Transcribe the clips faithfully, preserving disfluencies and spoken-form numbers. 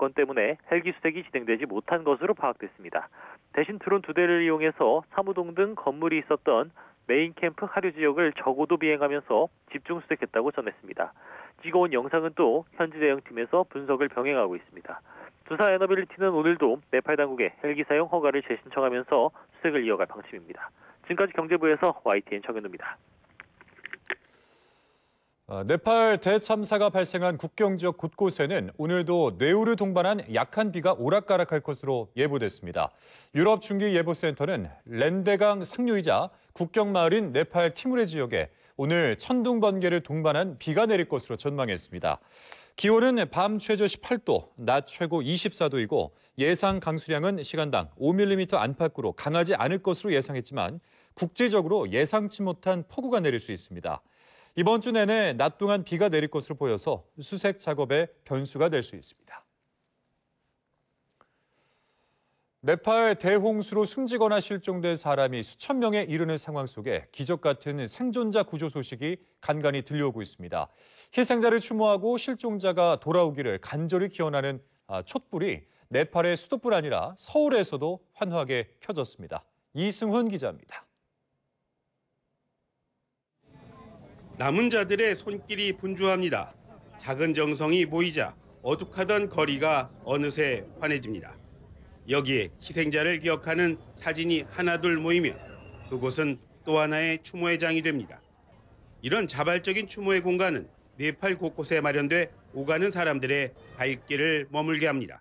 사건 때문에 헬기 수색이 진행되지 못한 것으로 파악됐습니다. 대신 드론 두 대를 이용해서 사무동 등 건물이 있었던 메인 캠프 하류 지역을 저고도 비행하면서 집중 수색했다고 전했습니다. 찍어온 영상은 또 현지 대응팀에서 분석을 병행하고 있습니다. 수사 에너빌리티는 오늘도 네팔 당국에 헬기 사용 허가를 재신청하면서 수색을 이어갈 방침입니다. 지금까지 경제부에서 와이티엔 정현우입니다. 네팔 대참사가 발생한 국경 지역 곳곳에는 오늘도 뇌우를 동반한 약한 비가 오락가락할 것으로 예보됐습니다. 유럽중기예보센터는 렌데강 상류이자 국경 마을인 네팔 티무레 지역에 오늘 천둥 번개를 동반한 비가 내릴 것으로 전망했습니다. 기온은 밤 최저 십팔 도, 낮 최고 이십사 도이고 예상 강수량은 시간당 오 밀리미터 안팎으로 강하지 않을 것으로 예상했지만 국지적으로 예상치 못한 폭우가 내릴 수 있습니다. 이번 주 내내 낮 동안 비가 내릴 것으로 보여서 수색 작업에 변수가 될 수 있습니다. 네팔 대홍수로 숨지거나 실종된 사람이 수천 명에 이르는 상황 속에 기적 같은 생존자 구조 소식이 간간히 들려오고 있습니다. 희생자를 추모하고 실종자가 돌아오기를 간절히 기원하는 촛불이 네팔의 수도뿐 아니라 서울에서도 환호하게 켜졌습니다. 이승훈 기자입니다. 남은 자들의 손길이 분주합니다. 작은 정성이 모이자 어둑하던 거리가 어느새 환해집니다. 여기에 희생자를 기억하는 사진이 하나둘 모이면 그곳은 또 하나의 추모의 장이 됩니다. 이런 자발적인 추모의 공간은 네팔 곳곳에 마련돼 오가는 사람들의 발길을 머물게 합니다.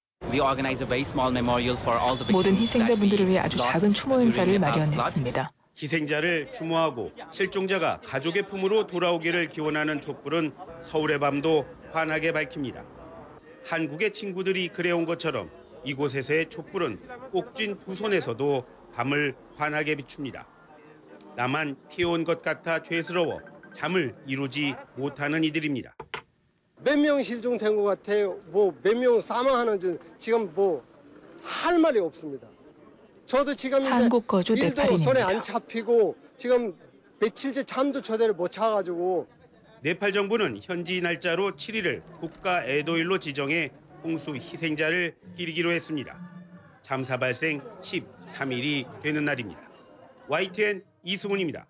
모든 희생자분들을 위해 아주 작은 추모 행사를 마련했습니다. 희생자를 추모하고 실종자가 가족의 품으로 돌아오기를 기원하는 촛불은 서울의 밤도 환하게 밝힙니다. 한국의 친구들이 그래온 것처럼 이곳에서의 촛불은 꼭쥔 두 손에서도 밤을 환하게 비춥니다. 나만 피해온 것 같아 죄스러워 잠을 이루지 못하는 이들입니다. 몇 명 실종된 것 같아요. 뭐 몇 명 사망하는지 지금 뭐 할 말이 없습니다. 저도 지금 한국 거주 일도 네팔인입니다. 손에 안 잡히고 지금 며칠째 잠도 제대로 못 자가지고. 네팔 정부는 현지 날짜로 칠 일을 국가 애도일로 지정해 홍수 희생자를 기리기로 했습니다. 참사 발생 십삼 일이 되는 날입니다. 와이티엔 이승훈입니다.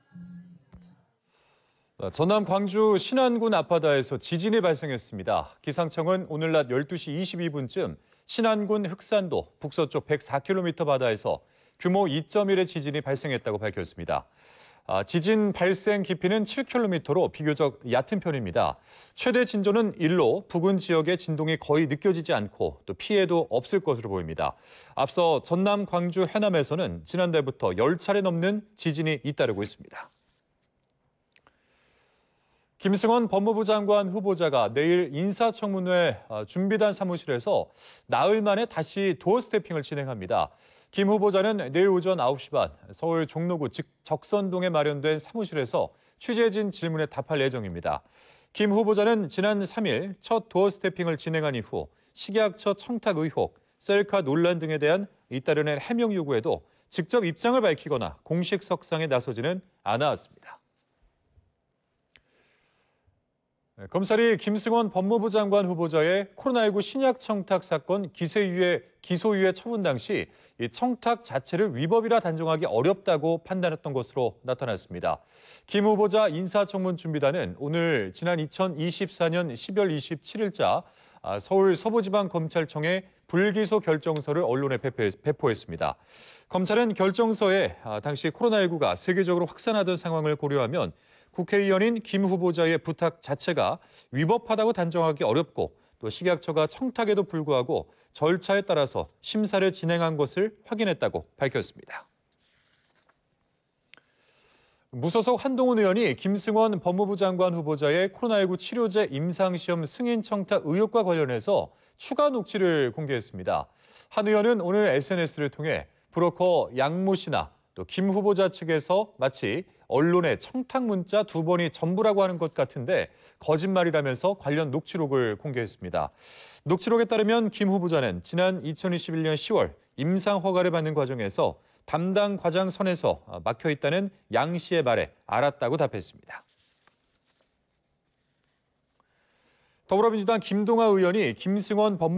전남 광주 신안군 앞바다에서 지진이 발생했습니다. 기상청은 오늘 낮 열두 시 이십이 분쯤 신안군 흑산도 북서쪽 백사 킬로미터 바다에서 규모 이 점 일의 지진이 발생했다고 밝혔습니다. 지진 발생 깊이는 칠 킬로미터로 비교적 얕은 편입니다. 최대 진도는 일로 부근 지역에 진동이 거의 느껴지지 않고 또 피해도 없을 것으로 보입니다. 앞서 전남 광주 해남에서는 지난달부터 열 차례 넘는 지진이 잇따르고 있습니다. 김승원 법무부 장관 후보자가 내일 인사청문회 준비단 사무실에서 나흘 만에 다시 도어 스태핑을 진행합니다. 김 후보자는 내일 오전 아홉 시 반 서울 종로구 즉 적선동에 마련된 사무실에서 취재진 질문에 답할 예정입니다. 김 후보자는 지난 삼 일 첫 도어 스태핑을 진행한 이후 식약처 청탁 의혹, 셀카 논란 등에 대한 잇따르는 해명 요구에도 직접 입장을 밝히거나 공식 석상에 나서지는 않아왔습니다. 검찰이 김승원 법무부 장관 후보자의 코로나십구 신약 청탁 사건 기소유예, 기소유예 처분 당시 이 청탁 자체를 위법이라 단정하기 어렵다고 판단했던 것으로 나타났습니다. 김 후보자 인사청문준비단은 오늘 지난 이천이십사 년 십이월 이십칠일자 서울 서부지방검찰청에 불기소 결정서를 언론에 배포했습니다. 검찰은 결정서에 당시 코로나십구가 세계적으로 확산하던 상황을 고려하면 국회의원인 김 후보자의 부탁 자체가 위법하다고 단정하기 어렵고 또 식약처가 청탁에도 불구하고 절차에 따라서 심사를 진행한 것을 확인했다고 밝혔습니다. 무소속 한동훈 의원이 김승원 법무부 장관 후보자의 코로나십구 치료제 임상시험 승인 청탁 의혹과 관련해서 추가 녹취를 공개했습니다. 한 의원은 오늘 에스엔에스를 통해 브로커 양모 씨나 또 김 후보자 측에서 마치 언론에 청탁 문자 두 번이 전부라고 하는 것 같은데 거짓말이라면서 관련 녹취록을 공개했습니다. 녹취록에 따르면 김 후보자는 지난 이천이십일 년 시월 임상 허가를 받는 과정에서 담당 과장 선에서 막혀 있다는 양 씨의 말에 알았다고 답했습니다. 더불어민주당 김동아 의원이 김승원 법무부